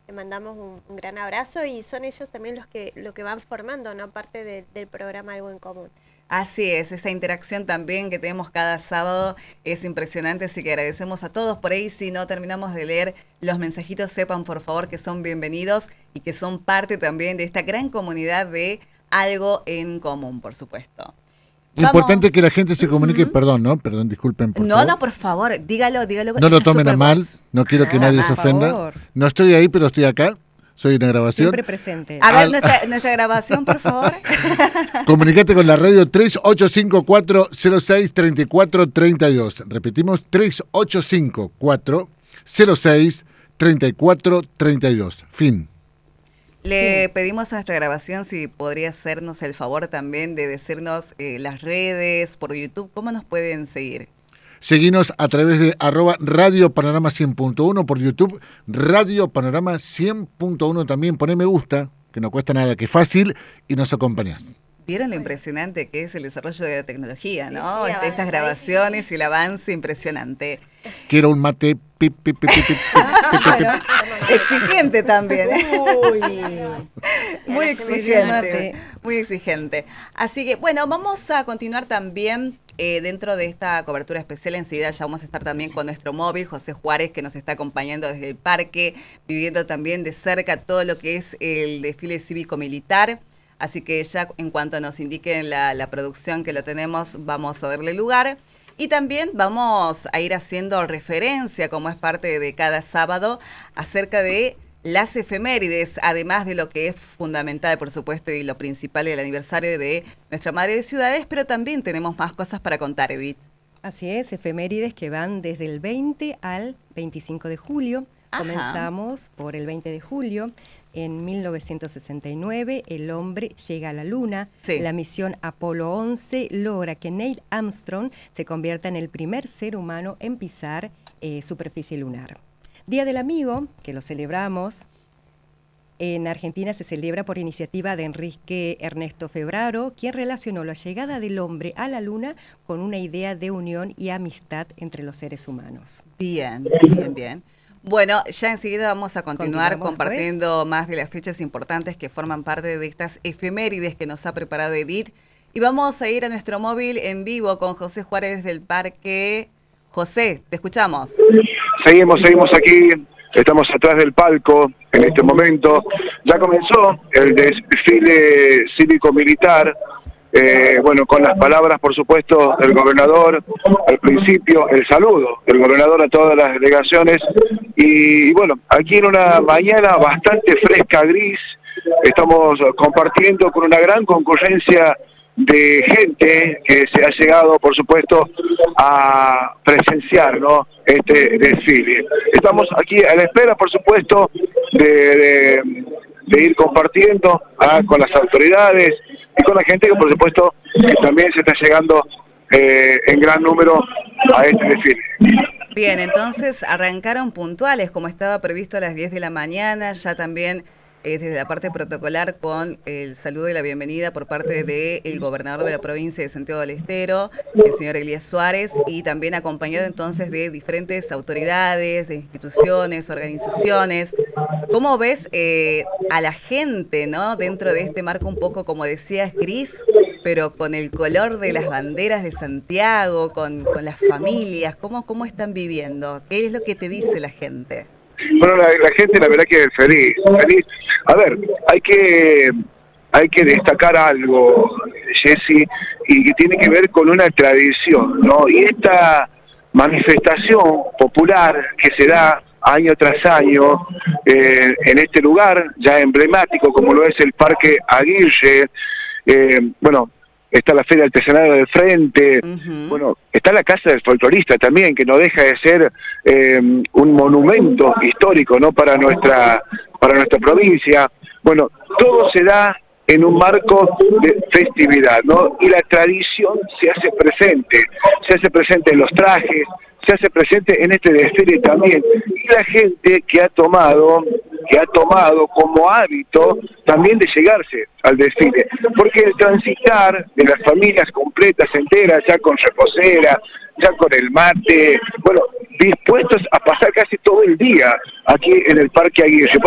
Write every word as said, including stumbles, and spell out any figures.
le mandamos un, un gran abrazo y son ellos también los que, lo que van formando, ¿no? Parte de, del programa Algo en Común. Así es, esa interacción también que tenemos cada sábado es impresionante, así que agradecemos a todos. Por ahí, si no terminamos de leer los mensajitos, sepan por favor que son bienvenidos y que son parte también de esta gran comunidad de Algo en Común, por supuesto. Importante Vamos. que la gente se comunique, uh-huh. perdón, ¿no? Perdón, disculpen, por no, favor. No, no, por favor, dígalo, dígalo. No lo tomen a mal, no quiero que nadie se ofenda. Favor. No estoy ahí, pero estoy acá. Soy una grabación. Siempre presente. A ver, Al... nuestra, nuestra grabación, por favor. Comunicate con la radio tres ocho cinco cuatro cero seis tres cuatro tres dos. Repetimos, tres ocho cinco cuatro cero seis tres cuatro tres dos. Fin. Le sí. pedimos a nuestra grabación si podría hacernos el favor también de decirnos eh, las redes, por YouTube, ¿cómo nos pueden seguir? Seguinos a través de arroba Radio Panorama cien punto uno por YouTube, Radio Panorama cien punto uno también. Poné me gusta, que no cuesta nada, que es fácil, y nos acompañás. Vieron lo impresionante que es el desarrollo de la tecnología, ¿no? Sí, sí, Estas grabaciones sí. y el avance impresionante. Quiero un mate. Pip, pip, pip, pip, pip, pip, pip. Exigente también. Uy. Muy exigente. Muy exigente. Así que, bueno, vamos a continuar también eh, dentro de esta cobertura especial. Enseguida ya vamos a estar también con nuestro móvil, José Juárez, que nos está acompañando desde el parque, viviendo también de cerca todo lo que es el desfile cívico-militar. Así que ya en cuanto nos indiquen la, la producción que lo tenemos, vamos a darle lugar. Y también vamos a ir haciendo referencia, como es parte de cada sábado, acerca de las efemérides, además de lo que es fundamental, por supuesto, y lo principal del aniversario de nuestra Madre de Ciudades, pero también tenemos más cosas para contar, Edith. Así es, efemérides que van desde el veinte al veinticinco de julio. Ajá. Comenzamos por el veinte de julio. En mil novecientos sesenta y nueve, el hombre llega a la Luna. Sí. La misión Apolo once logra que Neil Armstrong se convierta en el primer ser humano en pisar eh, superficie lunar. Día del Amigo, que lo celebramos. En Argentina se celebra por iniciativa de Enrique Ernesto Febraro, quien relacionó la llegada del hombre a la Luna con una idea de unión y amistad entre los seres humanos. Bien, bien, bien. Bueno, ya enseguida vamos a continuar compartiendo pues? más de las fechas importantes que forman parte de estas efemérides que nos ha preparado Edith. Y vamos a ir a nuestro móvil en vivo con José Juárez del Parque. José, te escuchamos. Seguimos, seguimos aquí. Estamos atrás del palco en este momento. Ya comenzó el desfile cívico-militar. Eh, bueno, con las palabras, por supuesto, del gobernador, al principio, el saludo del gobernador a todas las delegaciones, y, y bueno, aquí en una mañana bastante fresca, gris, estamos compartiendo con una gran concurrencia de gente que se ha llegado, por supuesto, a presenciar, ¿no?, este desfile. Estamos aquí a la espera, por supuesto, de, de, de ir compartiendo ah, con las autoridades y con la gente que, por supuesto, que también se está llegando eh, en gran número a este desfile. Bien, entonces arrancaron puntuales, como estaba previsto a las diez de la mañana, ya también eh, desde la parte protocolar con el saludo y la bienvenida por parte del gobernador de la provincia de Santiago del Estero, el señor Elías Suárez, y también acompañado entonces de diferentes autoridades, de instituciones, organizaciones. ¿Cómo ves eh, a la gente, ¿no?, dentro de este marco un poco, como decías, gris, pero con el color de las banderas de Santiago, con, con las familias? ¿Cómo, ¿Cómo están viviendo? ¿Qué es lo que te dice la gente? Bueno, la, la gente la verdad que es feliz, feliz. A ver, hay que, hay que destacar algo, Jessy, y que tiene que ver con una tradición, ¿no? Y esta manifestación popular que se da año tras año eh, en este lugar ya emblemático como lo es el Parque Aguirre, eh, bueno, está la Feria Artesanal del Frente, uh-huh. bueno, está la Casa del Folclorista también, que no deja de ser eh, un monumento histórico, ¿no?, para nuestra, para nuestra provincia. Bueno, todo se da en un marco de festividad, ¿no? Y la tradición se hace presente, se hace presente en los trajes, se hace presente en este desfile también, y la gente que ha tomado, que ha tomado como hábito también de llegarse al desfile, porque el transitar de las familias completas, enteras, ya con reposera, ya con el mate, bueno, dispuestos a pasar casi todo el día aquí en el Parque Aguirre.